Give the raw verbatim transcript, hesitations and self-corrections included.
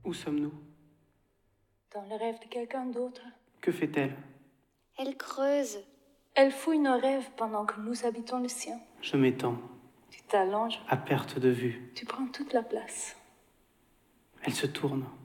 Où sommes-nous? Dans le rêve de quelqu'un d'autre. Que fait-elle? Elle creuse. Elle fouille nos rêves pendant que nous habitons le sien. Je m'étends. Tu t'allonges. À perte de vue. Tu prends toute la place. Elle se tourne.